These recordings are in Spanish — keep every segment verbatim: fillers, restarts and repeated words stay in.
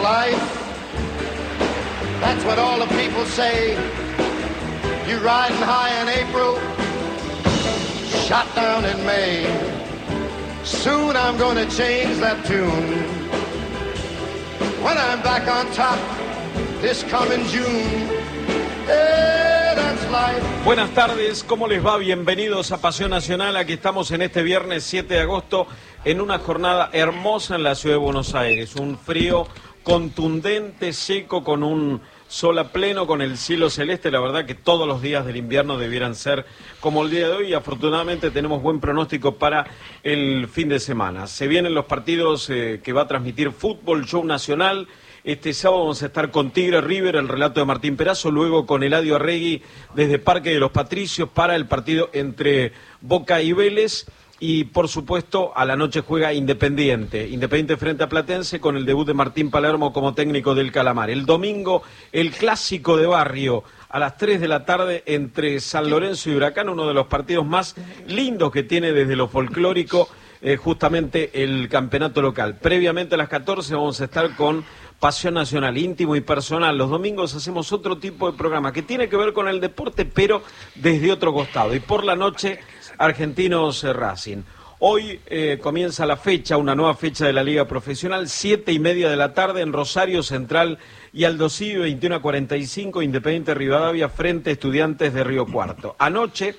life. That's what all the people say. You riding high in April, shot down in May. Soon I'm gonna change that tune. When I'm back on top this coming June. Hey, that's life. Buenas tardes, ¿cómo les va? Bienvenidos a Pasión Nacional. Aquí estamos en este viernes siete de agosto en una jornada hermosa en la ciudad de Buenos Aires. Un frío contundente, seco, con un sol a pleno, con el cielo celeste. La verdad que todos los días del invierno debieran ser como el día de hoy, y afortunadamente tenemos buen pronóstico para el fin de semana. Se vienen los partidos eh, que va a transmitir Fútbol Show Nacional. Este sábado vamos a estar con Tigre River, el relato de Martín Perazo, luego con Eladio Arregui desde Parque de los Patricios para el partido entre Boca y Vélez. Y, por supuesto, a la noche juega Independiente. Independiente frente a Platense con el debut de Martín Palermo como técnico del Calamar. El domingo, el clásico de barrio a las tres de la tarde entre San Lorenzo y Huracán, uno de los partidos más lindos que tiene desde lo folclórico eh, justamente el campeonato local. Previamente a las catorce vamos a estar con Pasión Nacional, íntimo y personal. Los domingos hacemos otro tipo de programa que tiene que ver con el deporte, pero desde otro costado. Y por la noche, Argentinos Racing. Hoy eh, comienza la fecha, una nueva fecha de la Liga Profesional, siete y media de la tarde en Rosario Central y Aldo Civi, veintiuno a cuarenta y cinco, Independiente Rivadavia frente a Estudiantes de Río Cuarto. Anoche,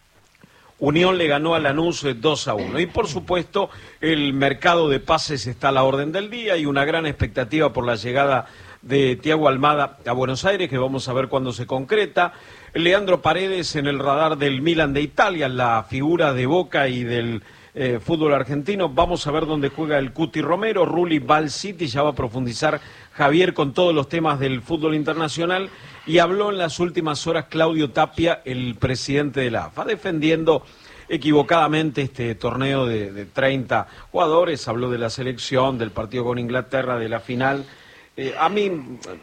Unión le ganó a Lanús dos a uno. Y por supuesto, el mercado de pases está a la orden del día y una gran expectativa por la llegada de Thiago Almada a Buenos Aires, que vamos a ver cuándo se concreta. Leandro Paredes en el radar del Milan de Italia, la figura de Boca y del eh, fútbol argentino. Vamos a ver dónde juega el Cuti Romero. Rulli va al City, ya va a profundizar Javier con todos los temas del fútbol internacional. Y habló en las últimas horas Claudio Tapia, el presidente de la A F A, defendiendo equivocadamente este torneo de, de treinta jugadores. Habló de la selección, del partido con Inglaterra, de la final. Eh, a mí,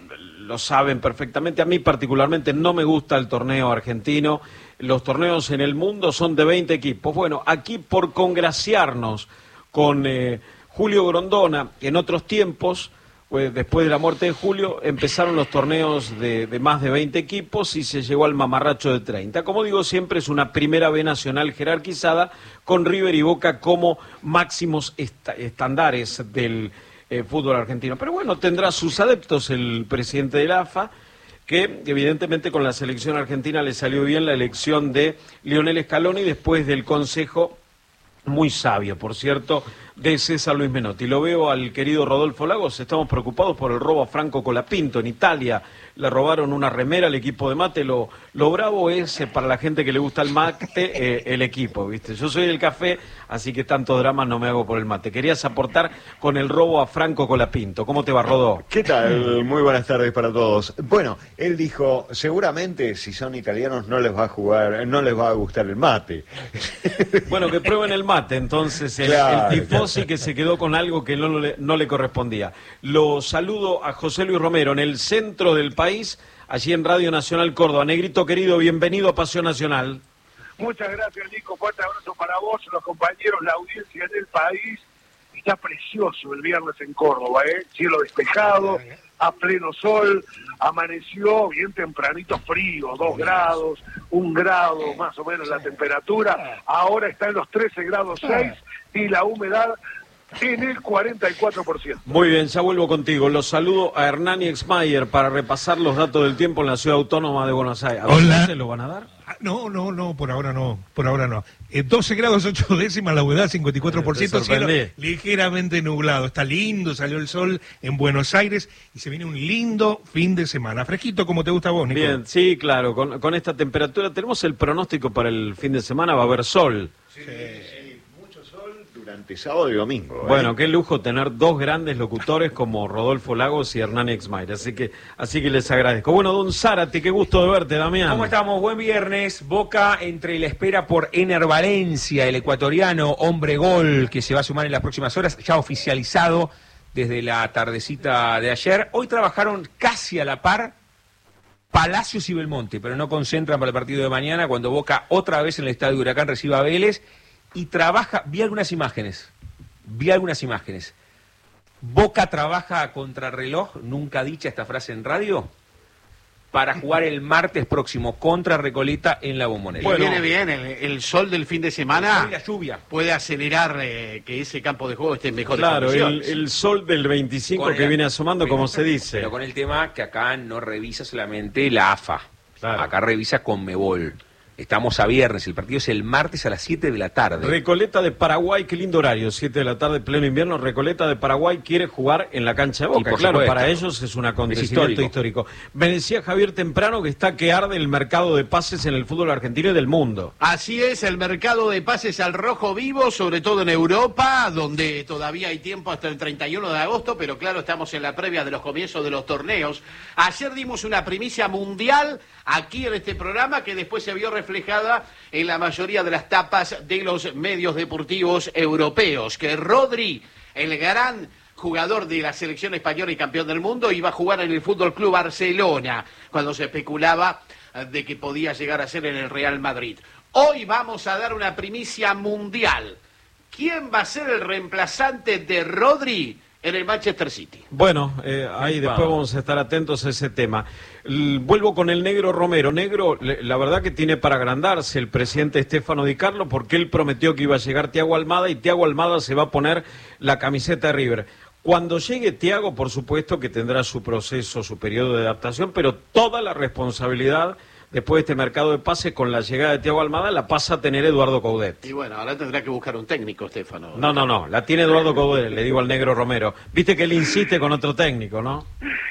lo saben perfectamente, a mí particularmente no me gusta el torneo argentino. Los torneos en el mundo son de veinte equipos. Bueno, aquí por congraciarnos con eh, Julio Grondona, en otros tiempos, pues, después de la muerte de Julio, empezaron los torneos de, de más de veinte equipos y se llegó al mamarracho de treinta. Como digo siempre, es una primera B nacional jerarquizada con River y Boca como máximos est- estándares del Eh, fútbol argentino. Pero bueno, tendrá sus adeptos el presidente de la A F A, que evidentemente con la selección argentina le salió bien la elección de Lionel Scaloni después del consejo muy sabio, por cierto, de César Luis Menotti. Lo veo al querido Rodolfo Lagos. Estamos preocupados por el robo a Franco Colapinto en Italia. Le robaron una remera al equipo de mate. Lo, lo bravo es, eh, para la gente que le gusta el mate, eh, el equipo, ¿viste? Yo soy del café, así que tanto drama no me hago por el mate. Querías aportar con el robo a Franco Colapinto. ¿Cómo te va, Rodó? ¿Qué tal? Muy buenas tardes para todos. Bueno, él dijo, seguramente si son italianos no les va a jugar, no les va a gustar el mate. Bueno, que prueben el mate, entonces, el, Claro, el tifosi que se quedó con algo que no le, no le correspondía. Lo saludo a José Luis Romero en el centro del país, allí en Radio Nacional Córdoba. Negrito querido, bienvenido a Pasión Nacional. Muchas gracias, Nico. Fuerte abrazo para vos, los compañeros, la audiencia del país. Está precioso el viernes en Córdoba, ¿eh? Cielo despejado, a pleno sol, amaneció bien tempranito frío, dos grados, un grado más o menos la temperatura. Ahora está en los trece grados seis y la humedad en el cuarenta y cuatro por ciento. Muy bien, ya vuelvo contigo. Los saludo a Hernán Exmayer para repasar los datos del tiempo en la ciudad autónoma de Buenos Aires. ¿A Hola. se lo van a dar? Ah, No, no, no, por ahora no, por ahora no. Eh, doce grados ocho décimas, la humedad cincuenta y cuatro por ciento, Te cielo sorprendí. ligeramente nublado. Está lindo, salió el sol en Buenos Aires y se viene un lindo fin de semana. Fresquito como te gusta a vos, Nico. Bien, sí, claro, con, con esta temperatura tenemos el pronóstico para el fin de semana, va a haber sol. Sí, sí, mucho sol durante sábado y domingo. ¿eh? Bueno, qué lujo tener dos grandes locutores como Rodolfo Lagos y Hernán Exmayer, así que, así que les agradezco. Bueno, don Zárate, qué gusto de verte, Damián. ¿Cómo estamos? Buen viernes. Boca entre la espera por Ener Valencia, el ecuatoriano, hombre gol, que se va a sumar en las próximas horas, ya oficializado desde la tardecita de ayer. Hoy trabajaron casi a la par Palacios y Belmonte, pero no concentran para el partido de mañana, cuando Boca otra vez en el estadio Huracán reciba a Vélez, y trabaja, vi algunas imágenes, vi algunas imágenes. Boca trabaja a contrarreloj, nunca dicha esta frase en radio, para jugar el martes próximo contra Recoleta en la Bombonera. Bueno, viene bien, el, el sol del fin de semana la lluvia puede acelerar eh, que ese campo de juego esté en mejores claro, condiciones. el, el sol del veinticinco Con que el- viene asomando, como se dice. Pero con el tema que acá no revisa solamente la A F A, Claro. acá revisa Conmebol. Estamos a viernes, el partido es el martes a las siete de la tarde. Recoleta de Paraguay, qué lindo horario, siete de la tarde, pleno invierno. Recoleta de Paraguay quiere jugar en la cancha de Y Boca. por Claro, supuesto. para ellos es un acontecimiento Es histórico. Me decía Javier temprano que está que arde el mercado de pases en el fútbol argentino y del mundo. Así es, el mercado de pases al rojo vivo, sobre todo en Europa, donde todavía hay tiempo hasta el treinta y uno de agosto, pero claro, estamos en la previa de los comienzos de los torneos. Ayer dimos una primicia mundial aquí en este programa que después se vio reflejada en la mayoría de las tapas de los medios deportivos europeos, que Rodri, el gran jugador de la selección española y campeón del mundo, iba a jugar en el Fútbol Club Barcelona, cuando se especulaba eh, de que podía llegar a ser en el Real Madrid. Hoy vamos a dar una primicia mundial. ¿Quién va a ser el reemplazante de Rodri en el Manchester City? Bueno, eh, ahí después vamos a estar atentos a ese tema. L- vuelvo con el Negro Romero. Negro, le- la verdad que tiene para agrandarse el presidente Estefano Di Carlo, porque él prometió que iba a llegar Thiago Almada y Thiago Almada se va a poner la camiseta de River. Cuando llegue Thiago, por supuesto que tendrá su proceso, su periodo de adaptación, pero toda la responsabilidad después de este mercado de pases con la llegada de Thiago Almada la pasa a tener Eduardo Coudet. Y bueno, ahora tendrá que buscar un técnico, Estefano. No, no, no, la tiene Eduardo Coudet, le digo al Negro Romero. Viste que él insiste con otro técnico, ¿no?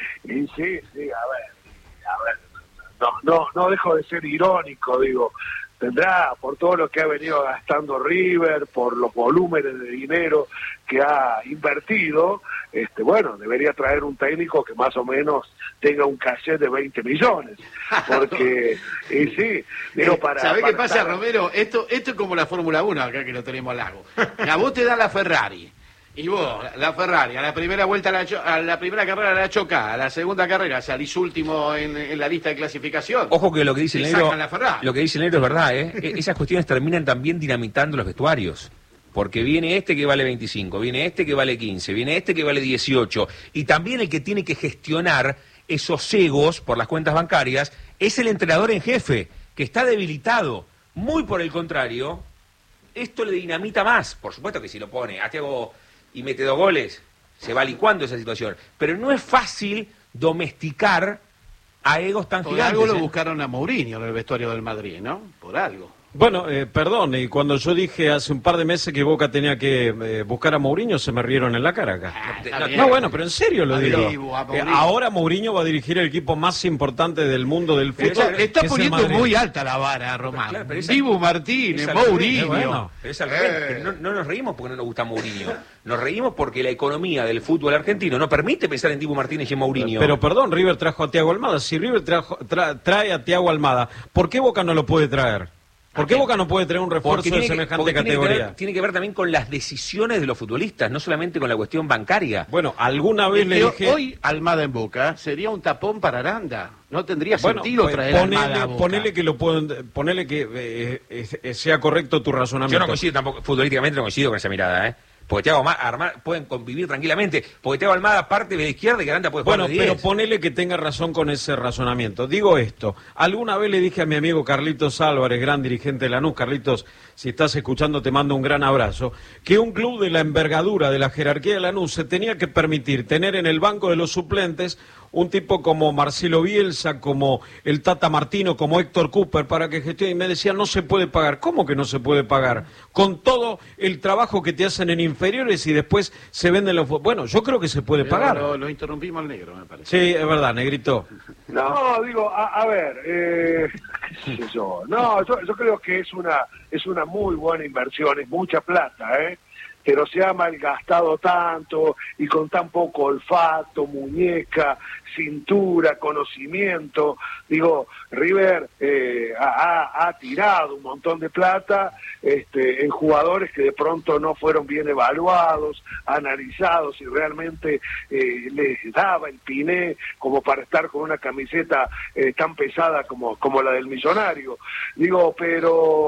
Y sí, sí, a ver, a ver, no, no, no dejo de ser irónico, digo, tendrá por todo lo que ha venido gastando River, por los volúmenes de dinero que ha invertido, este, bueno, debería traer un técnico que más o menos tenga un cachet de veinte millones, porque, y sí, digo, para... ¿Sabés para qué pasa, estar- Romero? Esto, esto es como la Fórmula uno, acá que lo tenemos al lago. A vos te da la Ferrari. Y vos, la Ferrari, a la primera vuelta, la cho- a la primera carrera la chocás, a la segunda carrera salís último en, en la lista de clasificación. Ojo que lo que dice el Te negro, sacan la Ferrari. lo que dice el negro es verdad, ¿eh? E- Esas cuestiones terminan también dinamitando los vestuarios. Porque viene este que vale veinticinco, viene este que vale quince, viene este que vale dieciocho. Y también el que tiene que gestionar esos egos por las cuentas bancarias es el entrenador en jefe, que está debilitado. Muy por el contrario, esto le dinamita más. Por supuesto que si lo pone a Thiago y mete dos goles, se va licuando esa situación. Pero no es fácil domesticar a egos tan Por gigantes. algo lo ¿eh? buscaron a Mourinho en el vestuario del Madrid, ¿no? Por algo. Bueno, eh, perdón, y cuando yo dije hace un par de meses que Boca tenía que eh, buscar a Mourinho, se me rieron en la cara acá. Ah, no, está No, bien. no, bueno, pero en serio lo A digo. Dibu, a Eh, Mourinho. ahora Mourinho va a dirigir el equipo más importante del mundo del fútbol. Está, está que es el poniendo Madrid. muy alta la vara, Román. Claro, pero es- Dibu Martínez, Es al revés, Mourinho. bueno. Pero es al revés. Eh. Pero no, no nos reímos porque no nos gusta Mourinho. Nos reímos porque la economía del fútbol argentino no permite pensar en Dibu Martínez y en Mourinho. Pero perdón, River trajo a Thiago Almada. Si River trajo- tra- trae a Thiago Almada, ¿por qué Boca no lo puede traer? ¿Por qué Boca no puede traer un refuerzo porque de tiene que, semejante porque tiene que categoría? ver- tiene que ver también con las decisiones de los futbolistas, no solamente con la cuestión bancaria. Bueno, alguna vez le Pero dije... hoy Almada en Boca sería un tapón para Aranda. No tendría Bueno, sentido pues, traer a Almada a ponele, Boca. ponele que lo pueden, ponele que eh, eh, eh, sea correcto tu razonamiento. Yo no coincido tampoco, futbolísticamente no coincido con esa mirada, ¿eh? Porque Thiago Almada, Armada pueden convivir tranquilamente. Porque Thiago Almada parte de la izquierda y que Aranda puede jugar Bueno, de pero diez. ponele que tenga razón con ese razonamiento. Digo esto, alguna vez le dije a mi amigo Carlitos Álvarez, gran dirigente de Lanús, Carlitos, si estás escuchando te mando un gran abrazo, que un club de la envergadura, de la jerarquía de Lanús, se tenía que permitir tener en el banco de los suplentes un tipo como Marcelo Bielsa, como el Tata Martino, como Héctor Cooper, para que gestione. Y me decían, no se puede pagar. ¿Cómo que no se puede pagar? Con todo el trabajo que te hacen en inferiores y después se venden los... Bueno, yo creo que se puede Pero pagar. Lo, lo interrumpimos al negro, me parece. Sí, es verdad, Negrito. No, digo, a, a ver, eh, qué sé yo. No, yo, yo creo que es una es una muy buena inversión, es mucha plata, ¿eh? Pero se ha malgastado tanto y con tan poco olfato, muñeca, cintura, conocimiento. Digo, River eh, ha, ha- ha tirado un montón de plata este, en jugadores que de pronto no fueron bien evaluados, analizados y realmente eh, les daba el piné como para estar con una camiseta eh, tan pesada como, como la del Millonario. Digo, pero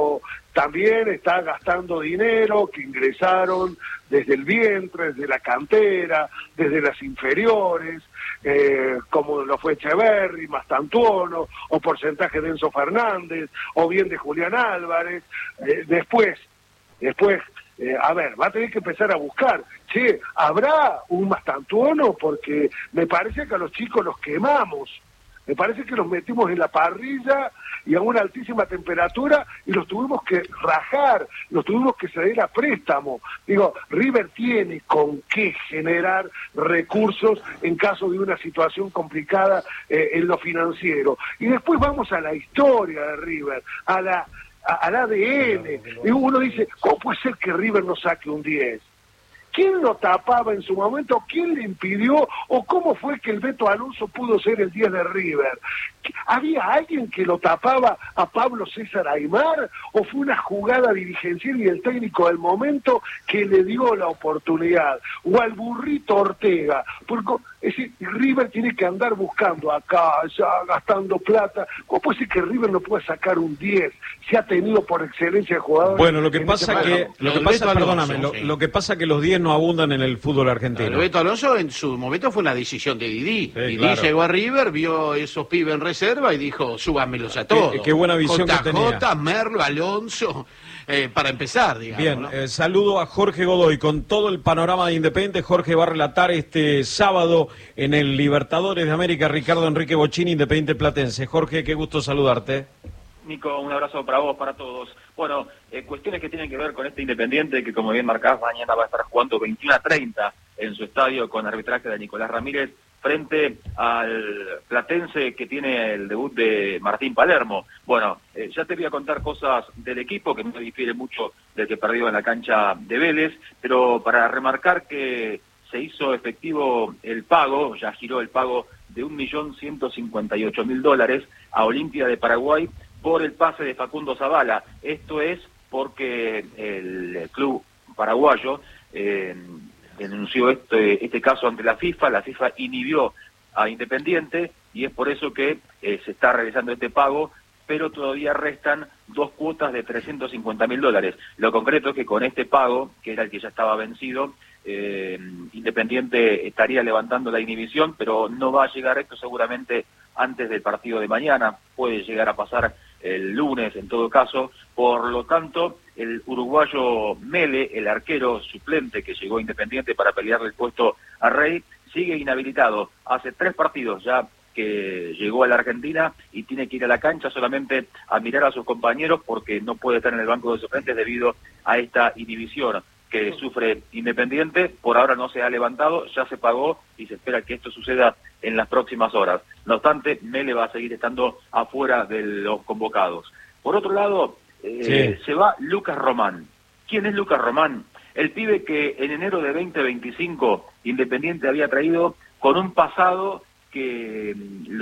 también está gastando dinero que ingresaron desde el vientre, desde la cantera, desde las inferiores, eh, como lo fue Echeverri, Mastantuono, o porcentaje de Enzo Fernández, o bien de Julián Álvarez. Eh, después, después, eh, a ver, va a tener que empezar a buscar. Che, ¿habrá un Mastantuono? Porque me parece que a los chicos los quemamos. Me parece que los metimos en la parrilla y a una altísima temperatura y los tuvimos que rajar, los tuvimos que ceder a préstamo. Digo, River tiene con qué generar recursos en caso de una situación complicada eh, en lo financiero. Y después vamos a la historia de River, a la, a, al A D N. Y uno dice, ¿cómo puede ser que River no saque un diez? ¿Quién lo tapaba en su momento? ¿Quién le impidió? ¿O cómo fue que el Beto Alonso pudo ser el diez de River? ¿Había alguien que lo tapaba a Pablo César Aimar? ¿O fue una jugada dirigencial y el técnico del momento que le dio la oportunidad? ¿O al burrito Ortega? Porque es decir, River tiene que andar buscando acá, allá, gastando plata. ¿Cómo puede ser que River no pueda sacar un diez? Se ha tenido por excelencia de jugadores. Bueno, lo que pasa este que, lo que pasa, perdóname, lo, lo que pasa que los diez no abundan en el fútbol argentino. El Beto Alonso en su momento fue una decisión de Didi. Sí, Didi claro. llegó a River, vio esos pibes en reserva y dijo, súbanmelos a todos. Qué, qué buena visión J J, que tenía. Merlo, Alonso, eh, para empezar, digamos. Bien, ¿no? eh, saludo a Jorge Godoy. Con todo el panorama de Independiente, Jorge va a relatar este sábado en el Libertadores de América, Ricardo Enrique Bochini, Independiente Platense. Jorge, qué gusto saludarte. Nico, un abrazo para vos, para todos. Bueno, eh, cuestiones que tienen que ver con este Independiente, que como bien marcás, mañana va a estar jugando veintiuno a treinta en su estadio con arbitraje de Nicolás Ramírez, frente al Platense que tiene el debut de Martín Palermo. Bueno, eh, ya te voy a contar cosas del equipo que no difiere mucho del que perdió en la cancha de Vélez, pero para remarcar que se hizo efectivo el pago, ya giró el pago de un millón ciento cincuenta y ocho mil dólares a Olimpia de Paraguay por el pase de Facundo Zavala. Esto es porque el club paraguayo eh, denunció este, este caso ante la FIFA, la FIFA inhibió a Independiente y es por eso que eh, se está realizando este pago, pero todavía restan dos cuotas de trescientos cincuenta mil dólares. Lo concreto es que con este pago, que era el que ya estaba vencido, eh, Independiente estaría levantando la inhibición, pero no va a llegar esto seguramente antes del partido de mañana, puede llegar a pasar el lunes en todo caso. Por lo tanto, el uruguayo Mele, el arquero suplente que llegó a Independiente para pelearle el puesto a Rey, sigue inhabilitado. Hace tres partidos ya que llegó a la Argentina y tiene que ir a la cancha solamente a mirar a sus compañeros porque no puede estar en el banco de suplentes debido a esta inhibición que sufre Independiente. Por ahora no se ha levantado, ya se pagó y se espera que esto suceda en las próximas horas. No obstante, Mele va a seguir estando afuera de los convocados. Por otro lado, eh, sí. se va Lucas Román. ¿Quién es Lucas Román? El pibe que en enero de veinte veinticinco Independiente había traído con un pasado que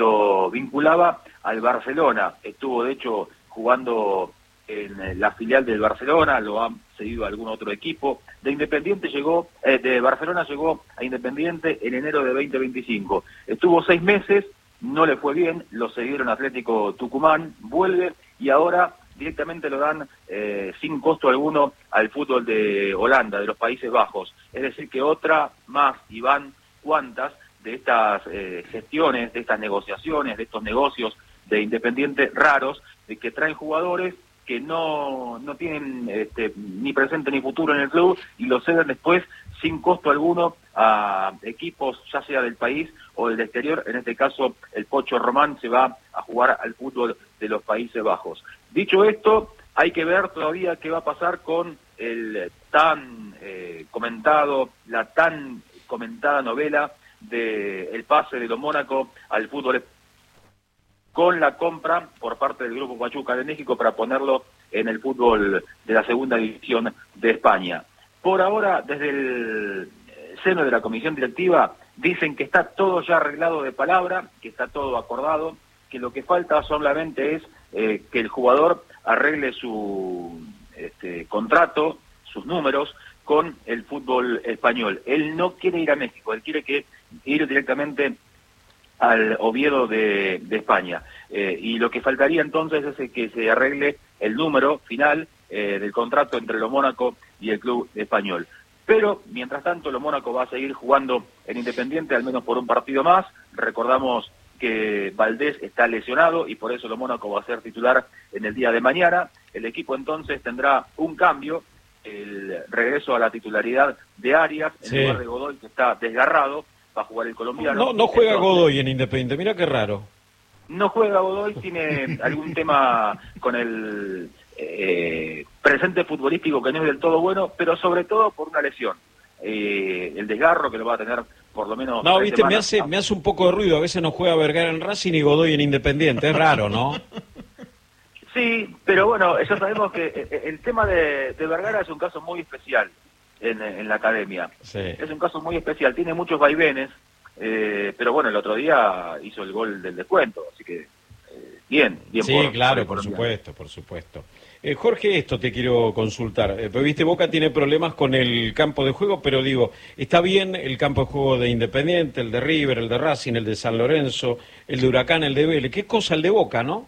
lo vinculaba al Barcelona. Estuvo, de hecho, jugando en la filial del Barcelona, lo ha cedido a algún otro equipo. De Independiente llegó, eh, de Barcelona llegó a Independiente en enero de veinte veinticinco. Estuvo seis meses, no le fue bien, lo cedieron a Atlético Tucumán, vuelve y ahora directamente lo dan eh, sin costo alguno al fútbol de Holanda, de los Países Bajos. Es decir, que otra más, y van cuantas de estas eh, gestiones, de estas negociaciones, de estos negocios de Independiente raros, de que traen jugadores que no, no tienen este, ni presente ni futuro en el club y lo ceden después sin costo alguno a equipos ya sea del país o del exterior. En este caso el Pocho Román se va a jugar al fútbol de los Países Bajos. Dicho esto, hay que ver todavía qué va a pasar con el tan eh, comentado, la tan comentada novela de el pase de lo Mónaco al fútbol con la compra por parte del Grupo Pachuca de México para ponerlo en el fútbol de la segunda división de España. Por ahora, desde el seno de la comisión directiva, dicen que está todo ya arreglado de palabra, que está todo acordado, que lo que falta solamente es eh, que el jugador arregle su este, contrato, sus números, con el fútbol español. Él no quiere ir a México, él quiere que ir directamente al Oviedo de, de España. Eh, y lo que faltaría entonces es que se arregle el número final eh, del contrato entre lo Mónaco y el club español. Pero, mientras tanto, lo Mónaco va a seguir jugando en Independiente, al menos por un partido más. Recordamos que Valdés está lesionado y por eso lo Mónaco va a ser titular en el día de mañana. El equipo entonces tendrá un cambio, el regreso a la titularidad de Arias, en sí. lugar de Godoy, que está desgarrado, va a jugar el colombiano. No, no juega entonces, Godoy en Independiente, mira qué raro. No juega Godoy, tiene algún tema con el eh, presente futbolístico que no es del todo bueno, pero sobre todo por una lesión. Eh, el desgarro que lo va a tener por lo menos... No, tres viste, me semanas. hace, me hace un poco de ruido, a veces no juega Vergara en Racing y Godoy en Independiente, es raro, ¿no? Sí, pero bueno, ya sabemos que el tema de, de Vergara es un caso muy especial en, en la academia. Sí. Es un caso muy especial, tiene muchos vaivenes, eh, pero bueno, el otro día hizo el gol del descuento, así que eh, bien, bien. Sí, por, claro, por, por el supuesto, por supuesto. Eh, Jorge, esto te quiero consultar. Eh, pero viste, Boca tiene problemas con el campo de juego, pero digo, está bien el campo de juego de Independiente, el de River, el de Racing, el de San Lorenzo, el de Huracán, el de Vélez. ¿Qué cosa el de Boca, no?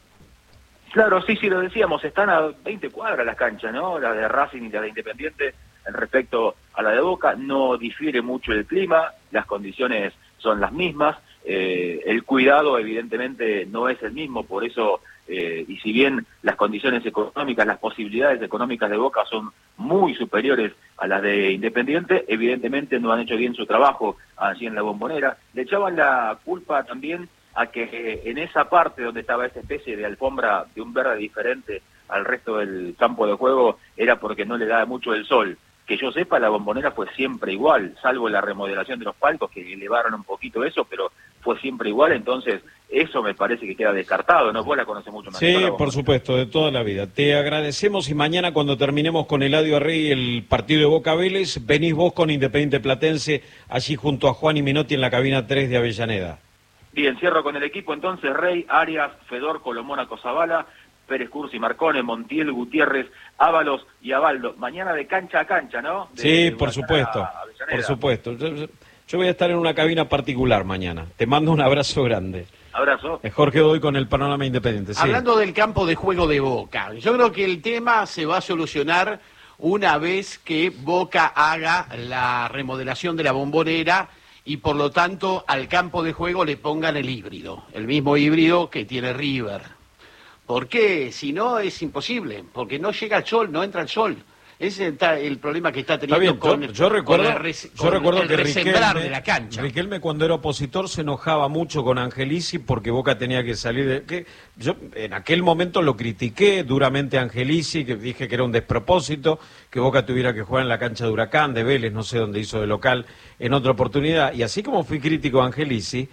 Claro, sí, sí, lo decíamos, están a veinte cuadras las canchas, ¿no? La de Racing y la de Independiente, respecto a la de Boca, no difiere mucho el clima, las condiciones son las mismas, eh, el cuidado evidentemente no es el mismo, por eso, eh, y si bien las condiciones económicas, las posibilidades económicas de Boca son muy superiores a las de Independiente, evidentemente no han hecho bien su trabajo allí en la Bombonera. Le echaban la culpa también a que en esa parte donde estaba esa especie de alfombra de un verde diferente al resto del campo de juego era porque no le daba mucho el sol. Que yo sepa, la Bombonera fue siempre igual, salvo la remodelación de los palcos que elevaron un poquito eso, pero fue siempre igual, entonces eso me parece que queda descartado, ¿no? Vos la conocés mucho más. Sí, por supuesto, de toda la vida. Te agradecemos y mañana cuando terminemos con Eladio Arrey el partido de Boca Vélez, venís vos con Independiente Platense allí junto a Juan y Minotti en la cabina tres de Avellaneda. Bien, cierro con el equipo entonces: Rey, Arias, Fedor, Colomónaco, Zavala, Pérez Cursi, Marcone, Montiel, Gutiérrez, Ábalos y Abaldo. Mañana de cancha a cancha, ¿no? De, sí, de por supuesto, por Avellaneda. supuesto. Yo, yo voy a estar en una cabina particular mañana. Te mando un abrazo grande. Abrazo. Jorge Godoy con el Panorama Independiente. Sí. Hablando del campo de juego de Boca, yo creo que el tema se va a solucionar una vez que Boca haga la remodelación de la Bombonera y por lo tanto al campo de juego le pongan el híbrido, el mismo híbrido que tiene River. ¿Por qué? Si no es imposible, porque no llega el sol, no entra el sol. Ese es el problema que está teniendo Está bien, con, yo, yo recuerdo, con el, res, yo con recuerdo el que resembrar Riquelme, de la cancha. Riquelme cuando era opositor se enojaba mucho con Angelici porque Boca tenía que salir de... Que yo en aquel momento lo critiqué duramente a Angelici, que dije que era un despropósito, que Boca tuviera que jugar en la cancha de Huracán, de Vélez, no sé dónde hizo de local, en otra oportunidad. Y así como fui crítico a Angelici,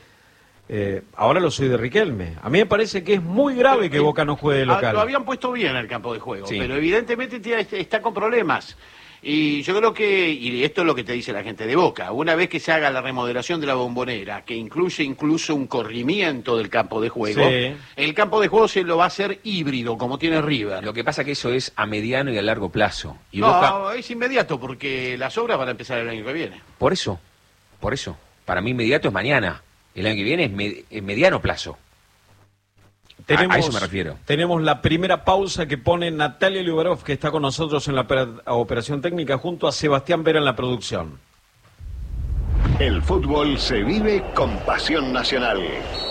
Eh, ahora lo soy de Riquelme. A mí me parece que es muy grave que Boca no juegue de local. Lo habían puesto bien el campo de juego, sí. pero evidentemente tiene, está con problemas. Y yo creo que, y esto es lo que te dice la gente de Boca, una vez que se haga la remodelación de la Bombonera, que incluye incluso un corrimiento del campo de juego, sí. el campo de juego se lo va a hacer híbrido, como tiene River. Lo que pasa que eso es a mediano y a largo plazo. Y no, Boca... es inmediato, porque las obras van a empezar el año que viene. Por eso, por eso. Para mí inmediato es mañana. El año que viene es, med es mediano plazo. Tenemos, a, a eso me refiero. Tenemos la primera pausa que pone Natalia Lubarov, que está con nosotros en la operación técnica, junto a Sebastián Vera en la producción. El fútbol se vive con pasión nacional.